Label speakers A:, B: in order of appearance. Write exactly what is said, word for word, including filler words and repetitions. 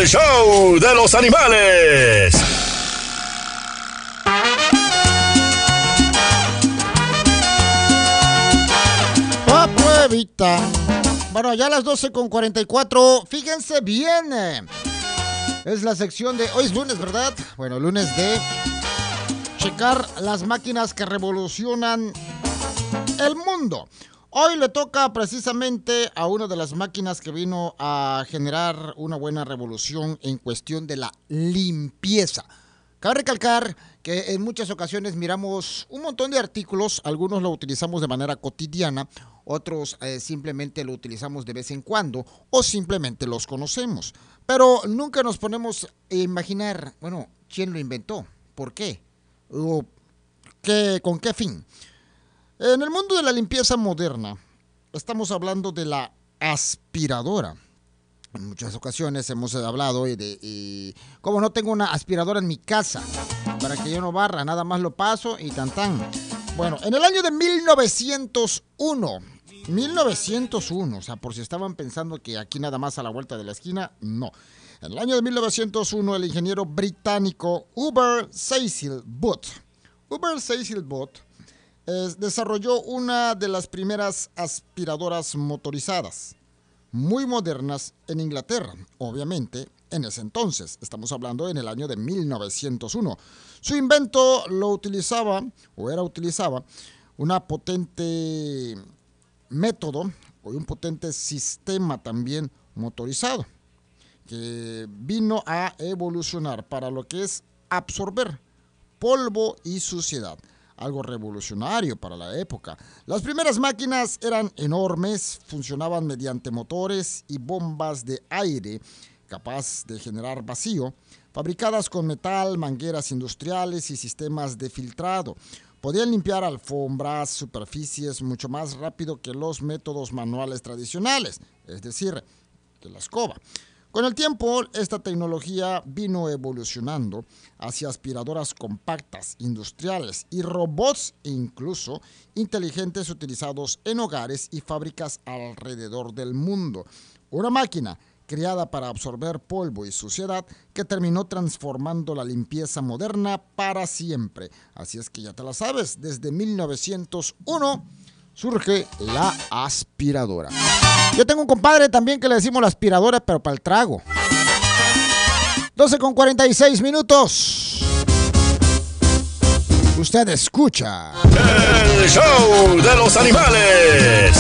A: El show de los animales.
B: ¡Oh, pruebita! Bueno, ya a las doce con cuarenta y cuatro, fíjense bien. Es la sección de... Hoy es lunes, ¿verdad? Bueno, lunes de checar las máquinas que revolucionan el mundo. Hoy le toca precisamente a una de las máquinas que vino a generar una buena revolución en cuestión de la limpieza. Cabe recalcar que en muchas ocasiones miramos un montón de artículos, algunos lo utilizamos de manera cotidiana, otros eh, simplemente lo utilizamos de vez en cuando o simplemente los conocemos. Pero nunca nos ponemos a imaginar, bueno, ¿quién lo inventó? ¿Por qué? ¿O qué, con qué fin? En el mundo de la limpieza moderna, estamos hablando de la aspiradora. En muchas ocasiones hemos hablado y de, y, como no tengo una aspiradora en mi casa, para que yo no barra, nada más lo paso y tan tan. Bueno, en el año de mil novecientos uno, mil novecientos uno, o sea, por si estaban pensando que aquí nada más a la vuelta de la esquina, no. En el año de mil novecientos uno, el ingeniero británico Hubert Cecil Booth, Hubert Cecil Booth, Eh, desarrolló una de las primeras aspiradoras motorizadas, muy modernas en Inglaterra, obviamente en ese entonces, estamos hablando en el año de mil novecientos uno. Su invento lo utilizaba, o era utilizaba, una potente método, o un potente sistema también motorizado, que vino a evolucionar para lo que es absorber polvo y suciedad. Algo revolucionario para la época. Las primeras máquinas eran enormes, funcionaban mediante motores y bombas de aire capaz de generar vacío, fabricadas con metal, mangueras industriales y sistemas de filtrado. Podían limpiar alfombras, superficies mucho más rápido que los métodos manuales tradicionales, es decir, que la escoba. Con el tiempo, esta tecnología vino evolucionando hacia aspiradoras compactas, industriales y robots incluso inteligentes utilizados en hogares y fábricas alrededor del mundo. Una máquina creada para absorber polvo y suciedad que terminó transformando la limpieza moderna para siempre. Así es que ya te la sabes, desde mil novecientos uno surge la aspiradora. Yo tengo un compadre también que le decimos la aspiradora, pero para el trago. doce con cuarenta y seis minutos. Usted escucha
A: El show de los animales.